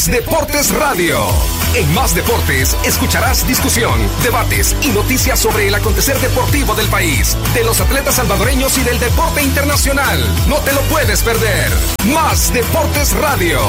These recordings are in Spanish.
Deportes Radio. En Más Deportes escucharás discusión, debates y noticias sobre el acontecer deportivo del país, de los atletas salvadoreños y del deporte internacional. No te lo puedes perder. Más Deportes Radio.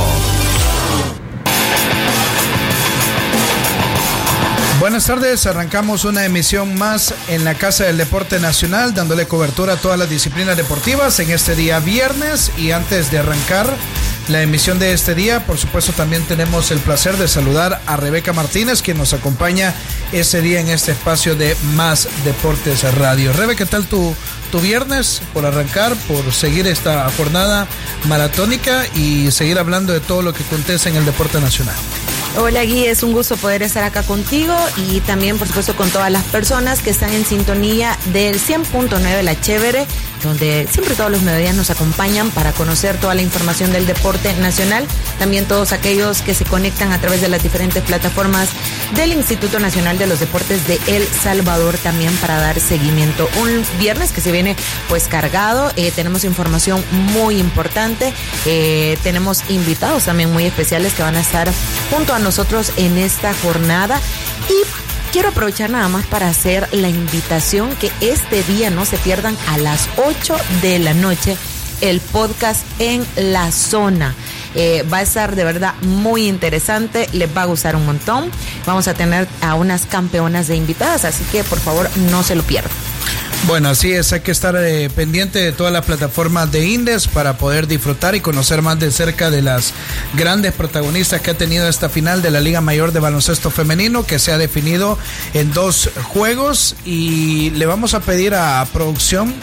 Buenas tardes, arrancamos una emisión más en la Casa del Deporte Nacional, dándole cobertura a todas las disciplinas deportivas en este día viernes. Y antes de arrancar la emisión de este día, por supuesto también tenemos el placer de saludar a Rebeca Martínez, quien nos acompaña ese día en este espacio de Más Deportes Radio. Rebe, ¿qué tal tu viernes? Por arrancar, por seguir esta jornada maratónica y seguir hablando de todo lo que acontece en el deporte nacional. Hola Gui, es un gusto poder estar acá contigo y también por supuesto con todas las personas que están en sintonía del 100.9 La Chévere, donde siempre todos los mediodías nos acompañan para conocer toda la información del deporte nacional, también todos aquellos que se conectan a través de las diferentes plataformas del Instituto Nacional de los Deportes de El Salvador, también para dar seguimiento. Un viernes que se viene pues cargado, tenemos información muy importante, tenemos invitados también muy especiales que van a estar junto a nosotros en esta jornada y quiero aprovechar nada más para hacer la invitación que este día no se pierdan a las 8 de la noche el podcast En la Zona. Va a estar de verdad muy interesante, les va a gustar un montón. Vamos a tener a unas campeonas de invitadas, así que por favor no se lo pierdan. Bueno, así es, hay que estar pendiente de todas las plataformas de Indes para poder disfrutar y conocer más de cerca de las grandes protagonistas que ha tenido esta final de la Liga Mayor de Baloncesto Femenino, que se ha definido en 2 juegos, y le vamos a pedir a producción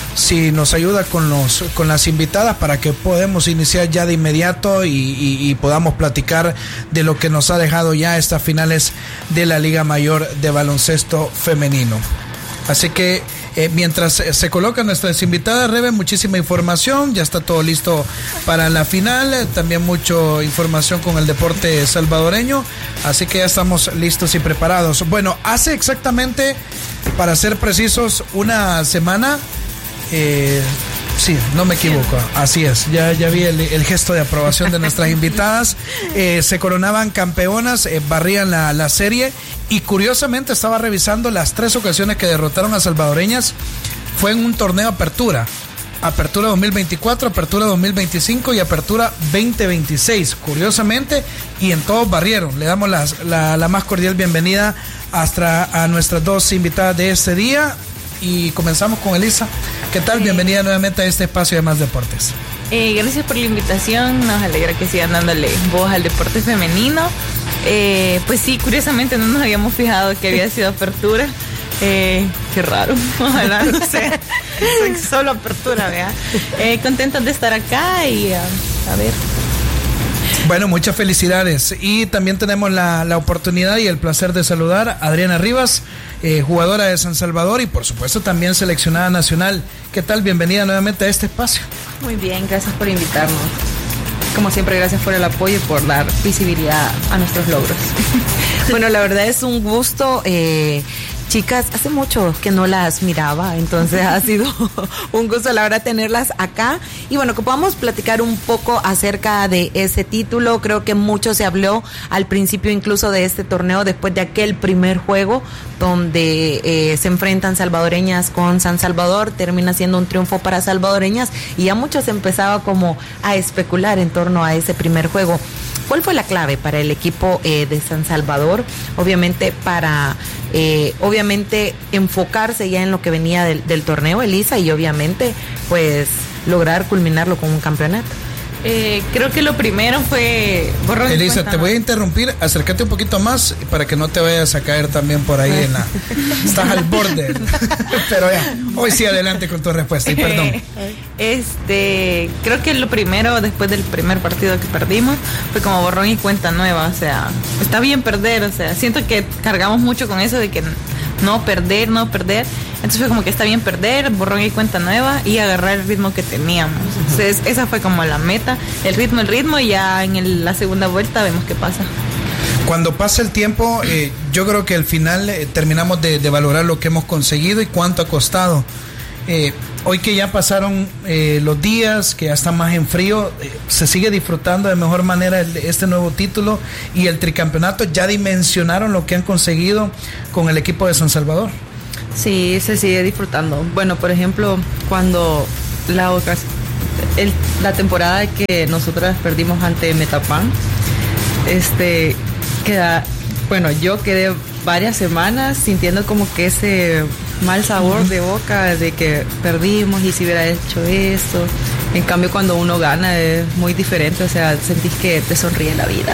si nos ayuda con las invitadas para que podamos iniciar ya de inmediato y podamos platicar de lo que nos ha dejado ya estas finales de la Liga Mayor de Baloncesto Femenino. Así que mientras se colocan nuestras invitadas, Rebe, muchísima información, ya está todo listo para la final, también mucha información con el deporte salvadoreño, así que ya estamos listos y preparados. Bueno, hace exactamente, para ser precisos, una semana, sí, no me equivoco, así es, ya vi el gesto de aprobación de nuestras invitadas, se coronaban campeonas, barrían la serie, y curiosamente estaba revisando las 3 ocasiones que derrotaron a salvadoreñas, fue en un torneo Apertura 2024, Apertura 2025 y Apertura 2026, curiosamente, y en todos barrieron. Le damos la más cordial bienvenida a nuestras 2 invitadas de este día. Y comenzamos con Elisa. ¿Qué tal? Bienvenida nuevamente a este espacio de Más Deportes. Gracias por la invitación. Nos alegra que sigan dándole voz al deporte femenino. Pues sí, curiosamente no nos habíamos fijado que había sido Apertura. Qué raro. Ojalá no sea solo Apertura, ¿verdad? Contentos de estar acá y a ver. Bueno, muchas felicidades. Y también tenemos la oportunidad y el placer de saludar a Adriana Rivas, jugadora de San Salvador y por supuesto también seleccionada nacional. ¿Qué tal? Bienvenida nuevamente a este espacio. Muy bien, gracias por invitarnos. Como siempre, gracias por el apoyo y por dar visibilidad a nuestros logros. Bueno, la verdad es un gusto. Chicas, hace mucho que no las miraba, entonces ha sido un gusto la verdad tenerlas acá y bueno, que podamos platicar un poco acerca de ese título. Creo que mucho se habló al principio incluso de este torneo después de aquel primer juego donde se enfrentan salvadoreñas con San Salvador, termina siendo un triunfo para salvadoreñas y ya muchos empezaba como a especular en torno a ese primer juego. ¿Cuál fue la clave para el equipo de San Salvador? Obviamente para enfocarse ya en lo que venía del torneo, Elisa, y obviamente pues lograr culminarlo con un campeonato. Creo que lo primero fue... Elisa, te voy a interrumpir, acércate un poquito más para que no te vayas a caer también por ahí en la... Estás al borde. Pero ya, hoy sí adelante con tu respuesta y perdón. Creo que lo primero después del primer partido que perdimos fue como borrón y cuenta nueva, o sea, está bien perder, o sea, siento que cargamos mucho con eso de que no perder, entonces fue como que está bien perder, borrón y cuenta nueva y agarrar el ritmo que teníamos. Entonces esa fue como la meta, el ritmo y ya en la segunda vuelta vemos qué pasa. Cuando pasa el tiempo, yo creo que al final terminamos de valorar lo que hemos conseguido y cuánto ha costado. Hoy que ya pasaron los días, que ya está más en frío, ¿se sigue disfrutando de mejor manera este nuevo título y el tricampeonato? ¿Ya dimensionaron lo que han conseguido con el equipo de San Salvador? Sí, se sigue disfrutando. Bueno, por ejemplo, cuando la temporada que nosotras perdimos ante Metapan, yo quedé varias semanas sintiendo como que ese mal sabor de boca de que perdimos y si hubiera hecho esto. En cambio, cuando uno gana es muy diferente, o sea, sentís que te sonríe la vida.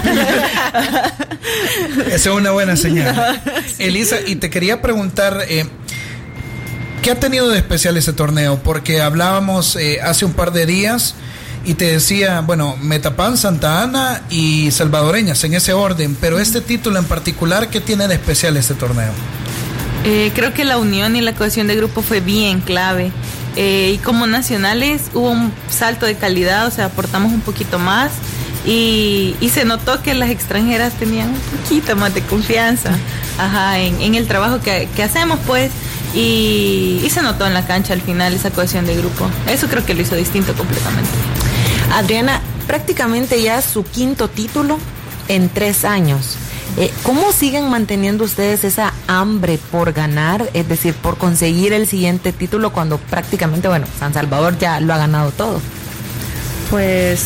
Esa es una buena señal. Elisa, y te quería preguntar, ¿qué ha tenido de especial ese torneo? Porque hablábamos hace un par de días y te decía, bueno, Metapan, Santa Ana y Salvadoreñas, en ese orden, pero este título en particular, ¿qué tiene de especial este torneo? Creo que la unión y la cohesión de grupo fue bien clave. Y como nacionales hubo un salto de calidad, o sea, aportamos un poquito más y se notó que las extranjeras tenían un poquito más de confianza en el trabajo que hacemos, pues, y se notó en la cancha al final esa cohesión de grupo. Eso creo que lo hizo distinto completamente. Adriana, prácticamente ya su 5º título en 3 años. ¿Cómo siguen manteniendo ustedes esa hambre por ganar, es decir, por conseguir el siguiente título cuando prácticamente, bueno, San Salvador ya lo ha ganado todo? Pues,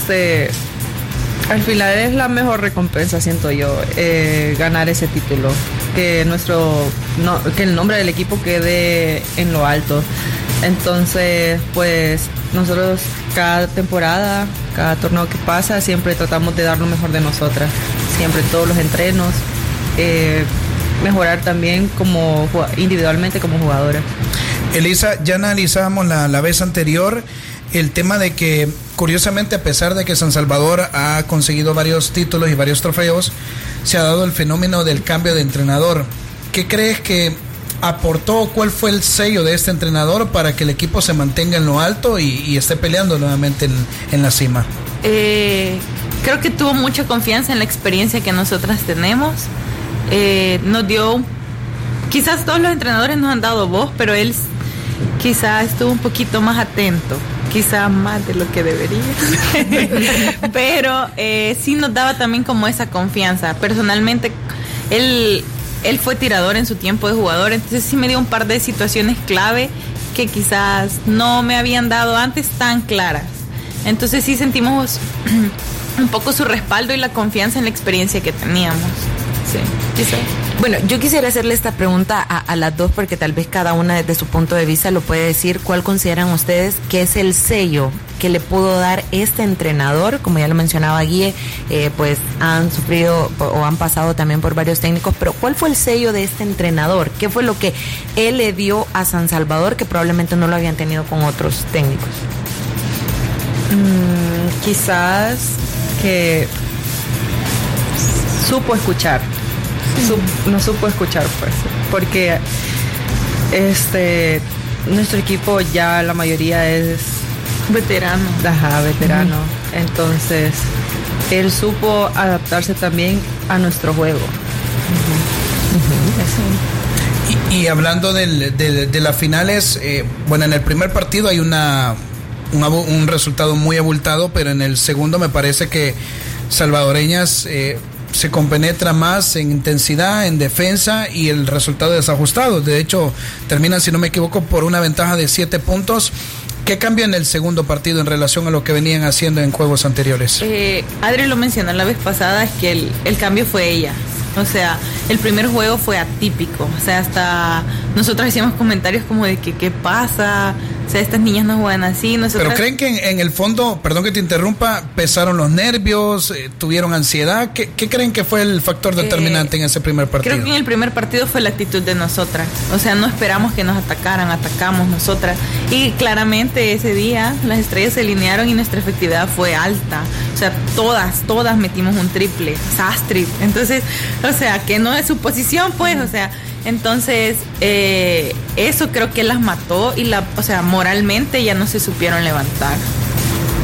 al final es la mejor recompensa, siento yo, ganar ese título, que el nombre del equipo quede en lo alto. Entonces, pues, nosotros cada temporada, cada torneo que pasa, siempre tratamos de dar lo mejor de nosotras. Siempre todos los entrenos, mejorar también individualmente como jugadora. Elisa, ya analizábamos la vez anterior el tema de que, curiosamente, a pesar de que San Salvador ha conseguido varios títulos y varios trofeos, se ha dado el fenómeno del cambio de entrenador. ¿Qué crees que aportó? ¿Cuál fue el sello de este entrenador para que el equipo se mantenga en lo alto y esté peleando nuevamente en la cima? Creo que tuvo mucha confianza en la experiencia que nosotras tenemos. Nos dio, quizás todos los entrenadores nos han dado voz, pero él quizás estuvo un poquito más atento, quizás más de lo que debería. Pero sí nos daba también como esa confianza. Personalmente, él fue tirador en su tiempo de jugador, entonces sí me dio un par de situaciones clave que quizás no me habían dado antes tan claras. Entonces sí sentimos un poco su respaldo y la confianza en la experiencia que teníamos. Sí, quizás. Bueno, yo quisiera hacerle esta pregunta a las dos, porque tal vez cada una desde su punto de vista lo puede decir. ¿Cuál consideran ustedes que es el sello que le pudo dar este entrenador? Como ya lo mencionaba Guille, pues han sufrido o han pasado también por varios técnicos, pero ¿cuál fue el sello de este entrenador? ¿Qué fue lo que él le dio a San Salvador que probablemente no lo habían tenido con otros técnicos? Quizás que supo escuchar. No supo escuchar, pues, porque nuestro equipo ya la mayoría es veterano. Veterano. Entonces, él supo adaptarse también a nuestro juego. Y hablando de las finales, bueno, en el primer partido hay un resultado muy abultado, pero en el segundo me parece que Salvadoreñas se compenetra más en intensidad, en defensa, y el resultado desajustado. De hecho, terminan, si no me equivoco, por una ventaja de 7 puntos. ¿Qué cambia en el segundo partido en relación a lo que venían haciendo en juegos anteriores? Adri lo mencionó la vez pasada, es que el cambio fue ella. O sea, el primer juego fue atípico. O sea, hasta nosotros hacíamos comentarios como de que ¿qué pasa? O sea, estas niñas no juegan así. Pero ¿creen que en el fondo, perdón que te interrumpa, pesaron los nervios, tuvieron ansiedad? ¿Qué creen que fue el factor determinante en ese primer partido? Creo que en el primer partido fue la actitud de nosotras. O sea, no esperamos que nos atacaran, atacamos nosotras. Y claramente ese día las estrellas se alinearon y nuestra efectividad fue alta. O sea, todas metimos un triple, Sastri. Entonces, o sea, que no es su posición, pues, o sea... Entonces, eso creo que las mató y o sea, moralmente ya no se supieron levantar.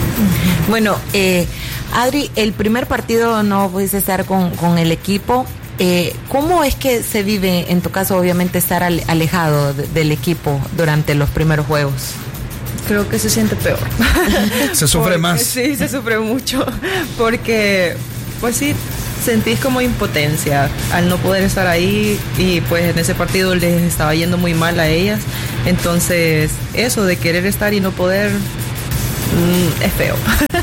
Bueno, Adri, el primer partido no pudiste estar con el equipo. ¿Cómo es que se vive, en tu caso, obviamente, estar alejado del equipo durante los primeros juegos? Creo que se siente peor. Se sufre más. Sí, se sufre mucho, porque pues sí, sentís como impotencia al no poder estar ahí, y pues en ese partido les estaba yendo muy mal a ellas, entonces eso de querer estar y no poder es feo.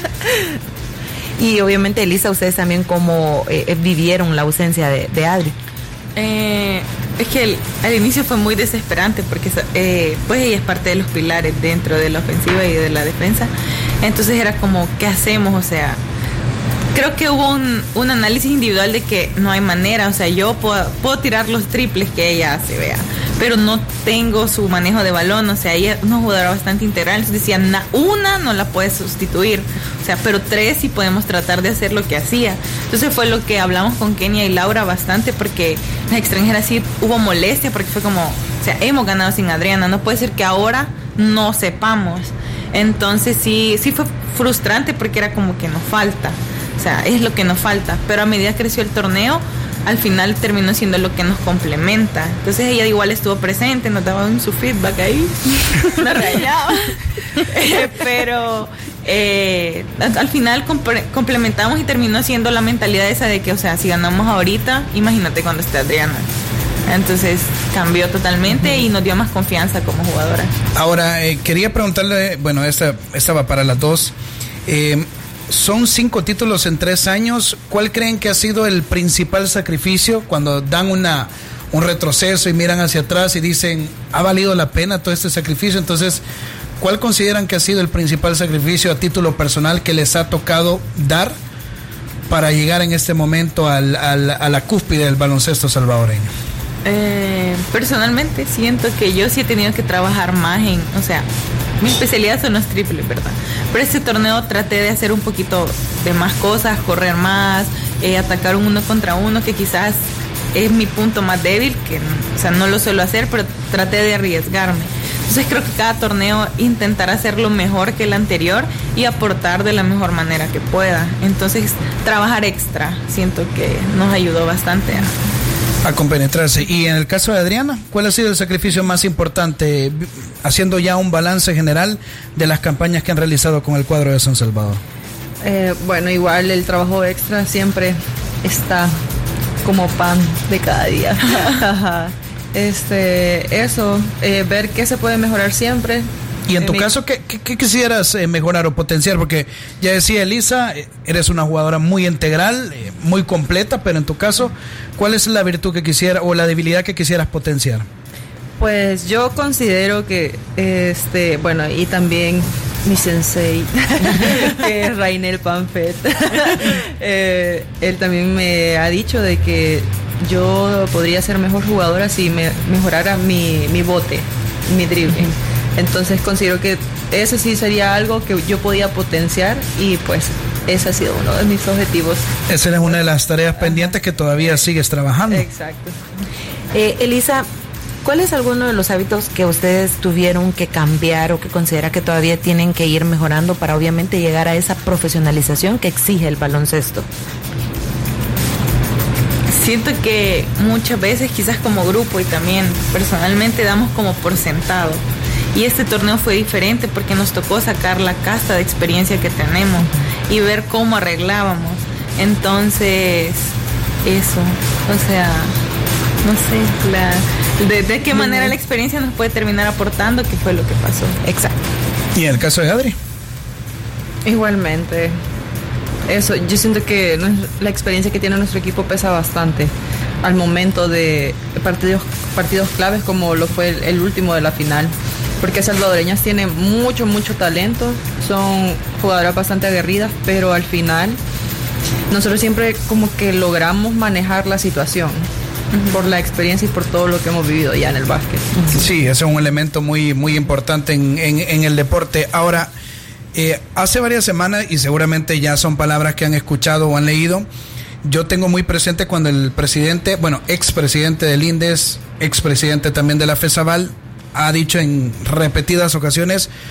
Y obviamente, Elisa, ustedes también cómo vivieron la ausencia de Adri. Es que al inicio fue muy desesperante porque pues ella es parte de los pilares dentro de la ofensiva y de la defensa. Entonces era como, ¿qué hacemos? O sea, creo que hubo un análisis individual de que no hay manera. O sea, yo puedo tirar los triples que ella hace, vea, pero no tengo su manejo de balón. O sea, ella es una jugadora bastante integral. Entonces decían, una no la puedes sustituir. O sea, pero 3 sí podemos tratar de hacer lo que hacía. Entonces fue lo que hablamos con Kenia y Laura bastante, porque las extranjeras sí hubo molestia, porque fue como, o sea, hemos ganado sin Adriana, no puede ser que ahora no sepamos. Entonces sí fue frustrante, porque era como que nos falta, o sea, es lo que nos falta, pero a medida que creció el torneo, al final terminó siendo lo que nos complementa. Entonces ella igual estuvo presente, nos daba su feedback ahí, nos rayaba, pero al final complementamos y terminó siendo la mentalidad esa de que, o sea, si ganamos ahorita, imagínate cuando esté Adriana. Entonces cambió totalmente y nos dio más confianza como jugadora. Ahora, quería preguntarle, bueno, esta va para las dos. Son 5 títulos en 3 años. ¿Cuál creen que ha sido el principal sacrificio cuando dan un retroceso y miran hacia atrás y dicen, ¿ha valido la pena todo este sacrificio? Entonces, ¿cuál consideran que ha sido el principal sacrificio a título personal que les ha tocado dar para llegar en este momento a la cúspide del baloncesto salvadoreño? Personalmente siento que yo sí he tenido que trabajar más o sea, mi especialidad son los triples, ¿verdad? Pero este torneo traté de hacer un poquito de más cosas, correr más, atacar un 1 contra 1, que quizás es mi punto más débil, que, o sea, no lo suelo hacer, pero traté de arriesgarme. Entonces creo que cada torneo intentar hacerlo mejor que el anterior y aportar de la mejor manera que pueda. Entonces trabajar extra, siento que nos ayudó bastante a compenetrarse. Y en el caso de Adriana, ¿cuál ha sido el sacrificio más importante, haciendo ya un balance general de las campañas que han realizado con el cuadro de San Salvador? Bueno, igual el trabajo extra siempre está como pan de cada día. Ver qué se puede mejorar siempre. Y en tu caso, ¿qué quisieras mejorar o potenciar? Porque ya decía Elisa, eres una jugadora muy integral, muy completa, pero en tu caso, ¿cuál es la virtud que quisiera o la debilidad que quisieras potenciar? Pues yo considero que, bueno, y también mi sensei, que es Rainel Panfet, él también me ha dicho de que yo podría ser mejor jugadora si mejorara mi bote, mi dribbling. Entonces considero que ese sí sería algo que yo podía potenciar, y pues ese ha sido uno de mis objetivos. Esa es una de las tareas pendientes que todavía sigues trabajando. Exacto. Elisa, ¿cuál es alguno de los hábitos que ustedes tuvieron que cambiar o que considera que todavía tienen que ir mejorando para obviamente llegar a esa profesionalización que exige el baloncesto? Siento que muchas veces, quizás como grupo y también personalmente, damos como por sentado. Y este torneo fue diferente porque nos tocó sacar la casta de experiencia que tenemos y ver cómo arreglábamos. Entonces, eso, o sea, no sé, de qué manera la experiencia nos puede terminar aportando, qué fue lo que pasó. Exacto. ¿Y en el caso de Adri? Igualmente. Eso, yo siento que la experiencia que tiene nuestro equipo pesa bastante al momento de partidos claves, como lo fue el último de la final, porque salvadoreñas tienen mucho talento, son jugadoras bastante aguerridas, pero al final nosotros siempre como que logramos manejar la situación por la experiencia y por todo lo que hemos vivido ya en el básquet. Sí, ese es un elemento muy importante en el deporte. Ahora, hace varias semanas, y seguramente ya son palabras que han escuchado o han leído, yo tengo muy presente cuando el presidente, bueno, expresidente del INDES, expresidente también de la FESABAL, ha dicho en repetidas ocasiones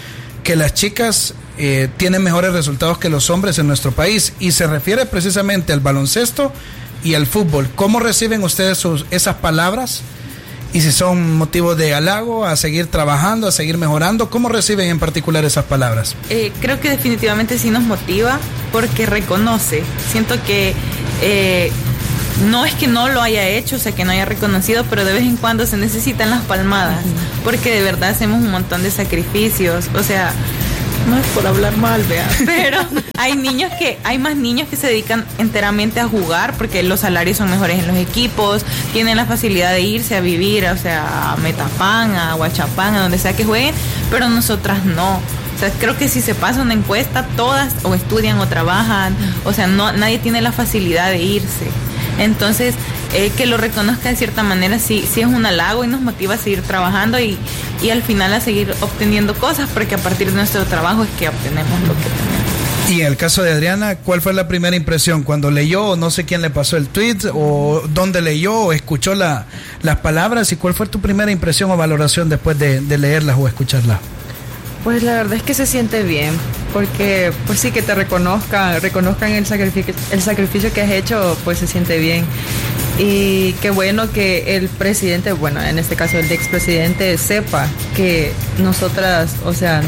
que las chicas tienen mejores resultados que los hombres en nuestro país, y se refiere precisamente al baloncesto y al fútbol. ¿Cómo reciben ustedes esas palabras? Y si son motivo de halago, a seguir trabajando, a seguir mejorando, ¿cómo reciben en particular esas palabras? Creo que definitivamente sí nos motiva porque reconoce. Siento que no es que no lo haya hecho, o sea, que no haya reconocido, pero de vez en cuando se necesitan las palmadas, porque de verdad hacemos un montón de sacrificios, o sea, no es por hablar mal, vea, pero hay más niños que se dedican enteramente a jugar porque los salarios son mejores en los equipos, tienen la facilidad de irse a vivir, o sea, a Metapán, a Huachapán, a donde sea que jueguen, pero nosotras no. O sea, creo que si se pasa una encuesta, todas o estudian o trabajan, o sea, nadie tiene la facilidad de irse. Entonces, que lo reconozca de cierta manera sí es un halago y nos motiva a seguir trabajando y al final a seguir obteniendo cosas, porque a partir de nuestro trabajo es que obtenemos lo que tenemos. Y en el caso de Adriana, ¿cuál fue la primera impresión cuando leyó, o no sé quién le pasó el tweet, o dónde leyó o escuchó las palabras? ¿Y cuál fue tu primera impresión o valoración después de leerlas o escucharlas? Pues la verdad es que se siente bien, porque pues sí, que te reconozcan el sacrificio que has hecho, pues se siente bien. Y qué bueno que el presidente, bueno, en este caso el expresidente, sepa que nosotras, o sea,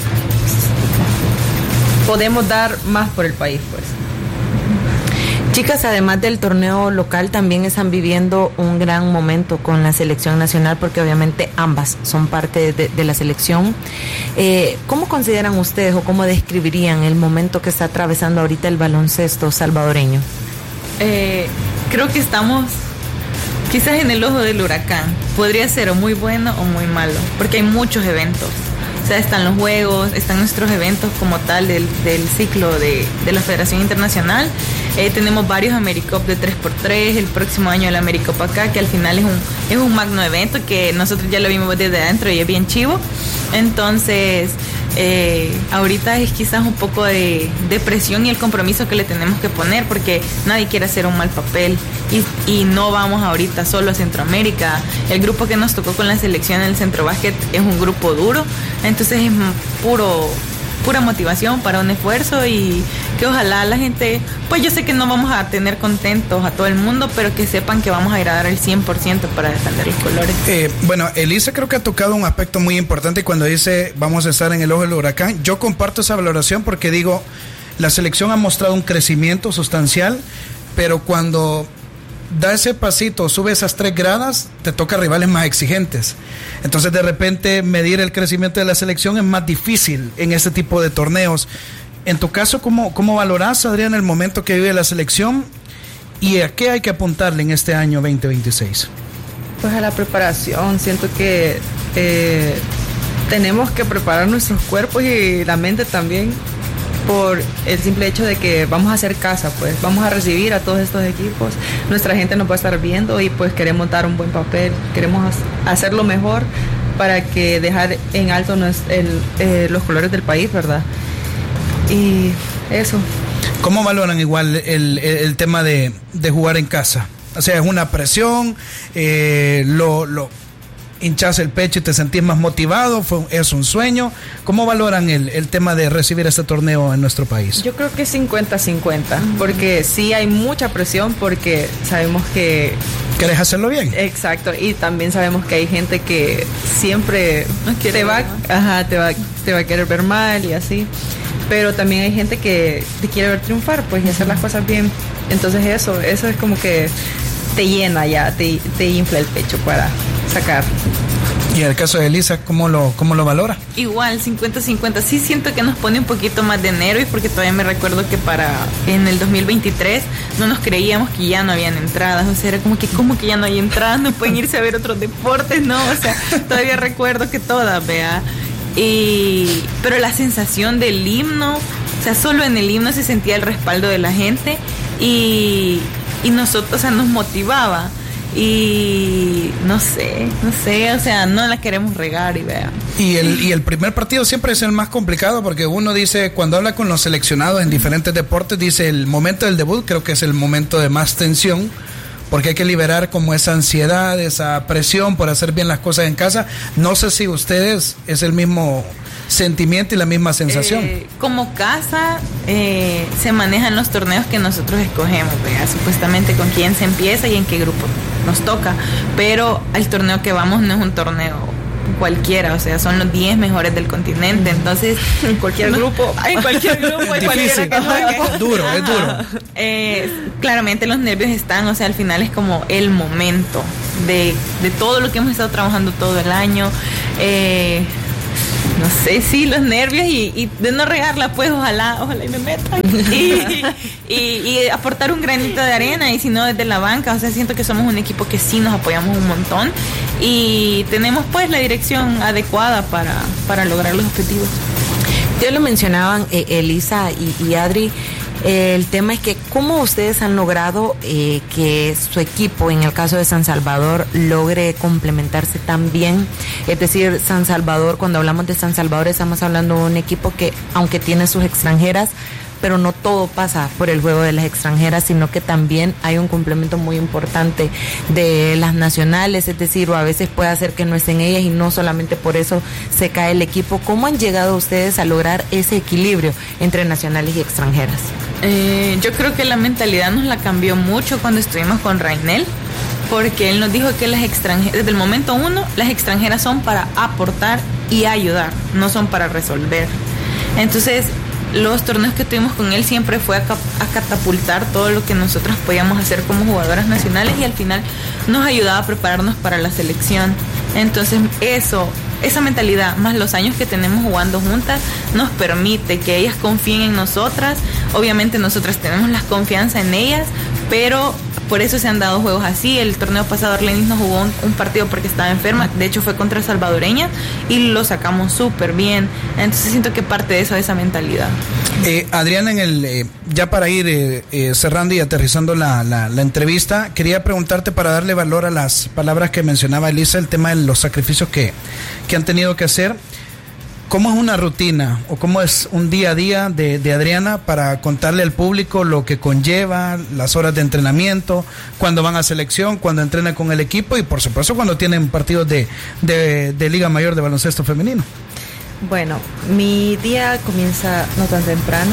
podemos dar más por el país, pues. Chicas, además del torneo local, también están viviendo un gran momento con la selección nacional, porque obviamente ambas son parte de la selección. ¿Cómo consideran ustedes o cómo describirían el momento que está atravesando ahorita el baloncesto salvadoreño? Creo que estamos quizás en el ojo del huracán. Podría ser o muy bueno o muy malo, porque hay muchos eventos. O sea, están los juegos, están nuestros eventos como tal del ciclo de la Federación Internacional. Tenemos varios AmeriCup de 3x3, el próximo año el AmeriCup acá, que al final es un magno evento que nosotros ya lo vimos desde adentro y es bien chivo. Entonces, ahorita es quizás un poco de presión y el compromiso que le tenemos que poner, porque nadie quiere hacer un mal papel y no vamos ahorita solo a Centroamérica. El grupo que nos tocó con la selección en el Centro Básquet es un grupo duro, entonces es pura motivación para un esfuerzo, y que ojalá la gente, pues yo sé que no vamos a tener contentos a todo el mundo, pero que sepan que vamos a ir a dar el 100% para defender los colores. Bueno, Elisa creo que ha tocado un aspecto muy importante cuando dice vamos a estar en el ojo del huracán. Yo comparto esa valoración porque digo, la selección ha mostrado un crecimiento sustancial, pero cuando da ese pasito, sube esas 3 gradas, te toca rivales más exigentes. Entonces de repente medir el crecimiento de la selección es más difícil en este tipo de torneos. En tu caso, ¿cómo valorás, Adrián, el momento que vive la selección y a qué hay que apuntarle en este año 2026? Pues a la preparación. Siento que tenemos que preparar nuestros cuerpos y la mente también, por el simple hecho de que vamos a hacer casa, pues vamos a recibir a todos estos equipos, nuestra gente nos va a estar viendo y pues queremos dar un buen papel, queremos hacerlo mejor para que dejar en alto los colores del país, ¿verdad? Y eso. ¿Cómo valoran igual el tema de jugar en casa? O sea, es una presión, hinchas el pecho y te sentís más motivado, es un sueño. ¿Cómo valoran el tema de recibir este torneo en nuestro país? Yo creo que 50-50, porque sí hay mucha presión, porque sabemos que... ¿Querés hacerlo bien? Exacto, y también sabemos que hay gente que siempre te va a querer ver mal y así, pero también hay gente que te quiere ver triunfar, pues, y hacer las cosas bien. Entonces eso es como que te llena ya, te infla el pecho para sacar. Y en el caso de Elisa, ¿cómo lo valora? Igual, 50-50. Sí siento que nos pone un poquito más de nervios, porque todavía me recuerdo que en el 2023 no nos creíamos que ya no habían entradas. O sea, era como que ya no hay entradas, no pueden irse a ver otros deportes, ¿no? O sea, todavía recuerdo que todas, vea. Pero la sensación del himno, o sea, solo en el himno se sentía el respaldo de la gente y nosotros, o sea, nos motivaba. Y no sé, o sea, no la queremos regar y vea. Y el primer partido siempre es el más complicado, porque uno dice, cuando habla con los seleccionados en diferentes deportes, dice el momento del debut creo que es el momento de más tensión, porque hay que liberar como esa ansiedad, esa presión por hacer bien las cosas en casa. No sé si ustedes es el mismo sentimiento y la misma sensación. Como casa se manejan los torneos que nosotros escogemos, ¿verdad? Supuestamente con quién se empieza y en qué grupo nos toca, pero el torneo que vamos no es un torneo cualquiera, o sea, son los 10 mejores del continente, entonces en cualquier grupo hay difícil, es duro. Claramente los nervios están, o sea, al final es como el momento de todo lo que hemos estado trabajando todo el año. No sé, sí, los nervios y de no regarla, pues ojalá y me metan y aportar un granito de arena, y si no desde la banca, o sea, siento que somos un equipo que sí nos apoyamos un montón y tenemos pues la dirección adecuada para lograr los objetivos. Ya lo mencionaban Elisa y Adri. El tema es que cómo ustedes han logrado que su equipo, en el caso de San Salvador, logre complementarse tan bien. Es decir, San Salvador, cuando hablamos de San Salvador, estamos hablando de un equipo que, aunque tiene sus extranjeras, pero no todo pasa por el juego de las extranjeras, sino que también hay un complemento muy importante de las nacionales, es decir, o a veces puede hacer que no estén ellas y no solamente por eso se cae el equipo. ¿Cómo han llegado ustedes a lograr ese equilibrio entre nacionales y extranjeras? Yo creo que la mentalidad nos la cambió mucho cuando estuvimos con Rainel, porque él nos dijo que las extranjeras, desde el momento 1, las extranjeras son para aportar y ayudar, no son para resolver. Entonces, los torneos que tuvimos con él siempre fue a catapultar todo lo que nosotros podíamos hacer como jugadoras nacionales, y al final nos ayudaba a prepararnos para la selección. Entonces esa mentalidad, más los años que tenemos jugando juntas, nos permite que ellas confíen en nosotras. Obviamente nosotras tenemos la confianza en ellas, pero por eso se han dado juegos así. El torneo pasado Arlenis nos jugó un partido porque estaba enferma, de hecho fue contra Salvadoreña, y lo sacamos súper bien. Entonces siento que parte de eso es esa mentalidad. Adriana, ya para ir cerrando y aterrizando la entrevista, quería preguntarte, para darle valor a las palabras que mencionaba Elisa, el tema de los sacrificios que han tenido que hacer. ¿Cómo es una rutina o cómo es un día a día de Adriana para contarle al público lo que conlleva, las horas de entrenamiento, cuando van a selección, cuando entrenan con el equipo y por supuesto cuando tienen partidos de Liga Mayor de baloncesto femenino? Bueno, mi día comienza no tan temprano,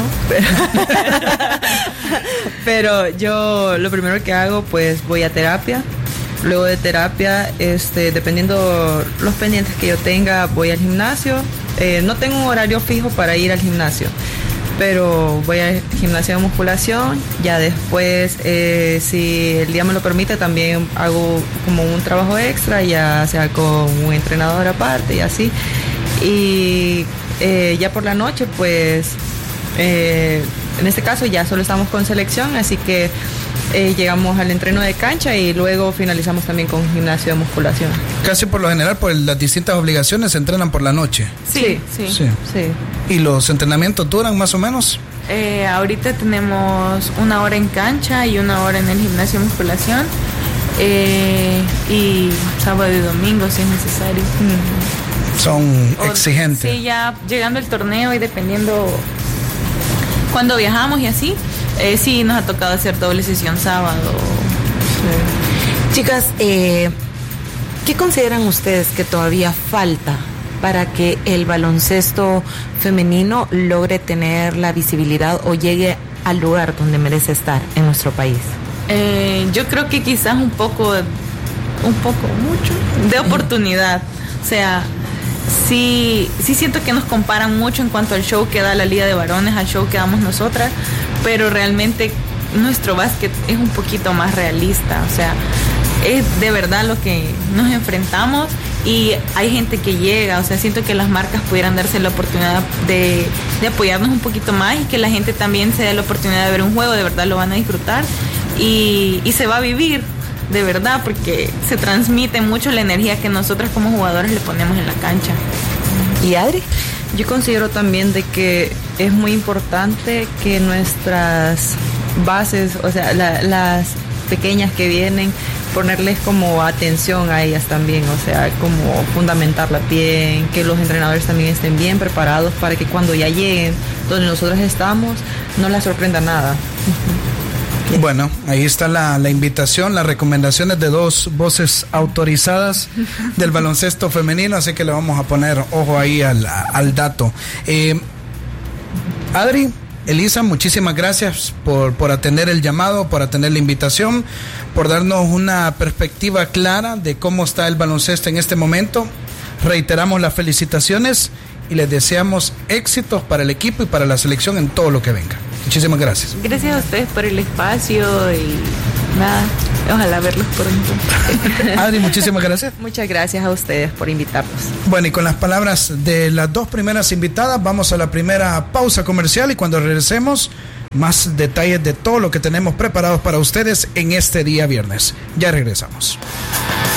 pero yo lo primero que hago, pues voy a terapia. Luego de terapia, dependiendo los pendientes que yo tenga, voy al gimnasio. No tengo un horario fijo para ir al gimnasio, pero voy al gimnasio de musculación. Ya después, si el día me lo permite, también hago como un trabajo extra, ya sea con un entrenador aparte y así. Y ya por la noche, pues en este caso ya solo estamos con selección, así que llegamos al entreno de cancha y luego finalizamos también con gimnasio de musculación. Casi por lo general, por las distintas obligaciones, se entrenan por la noche. Sí. ¿Y los entrenamientos duran más o menos? Ahorita tenemos 1 hora en cancha y 1 hora en el gimnasio de musculación, y sábado y domingo si es necesario. Son exigentes. Sí, ya llegando el torneo y dependiendo cuando viajamos y así, sí nos ha tocado hacer doble sesión sábado. Sí. Chicas, ¿qué consideran ustedes que todavía falta para que el baloncesto femenino logre tener la visibilidad o llegue al lugar donde merece estar en nuestro país? Yo creo que quizás mucho de oportunidad. O sea, sí siento que nos comparan mucho en cuanto al show que da la Liga de Varones, al show que damos nosotras, pero realmente nuestro básquet es un poquito más realista. O sea, es de verdad lo que nos enfrentamos y hay gente que llega. O sea, siento que las marcas pudieran darse la oportunidad de apoyarnos un poquito más, y que la gente también se dé la oportunidad de ver un juego, de verdad lo van a disfrutar y se va a vivir de verdad, porque se transmite mucho la energía que nosotros como jugadores le ponemos en la cancha. ¿Y Adri? Yo considero también de que es muy importante que nuestras bases, o sea, las pequeñas que vienen, ponerles como atención a ellas también, o sea, como fundamentarla bien, que los entrenadores también estén bien preparados para que cuando ya lleguen donde nosotros estamos, no las sorprenda nada. Bueno, ahí está la invitación, las recomendaciones de dos voces autorizadas del baloncesto femenino, así que le vamos a poner ojo ahí al dato. Adri, Elisa, muchísimas gracias por atender el llamado, por atender la invitación, por darnos una perspectiva clara de cómo está el baloncesto en este momento. Reiteramos las felicitaciones y les deseamos éxitos para el equipo y para la selección en todo lo que venga. Muchísimas gracias. Gracias a ustedes por el espacio y nada, ojalá verlos pronto. Adri, muchísimas gracias. Muchas gracias a ustedes por invitarnos. Bueno, y con las palabras de las dos primeras invitadas, vamos a la primera pausa comercial y cuando regresemos, más detalles de todo lo que tenemos preparados para ustedes en este día viernes. Ya regresamos.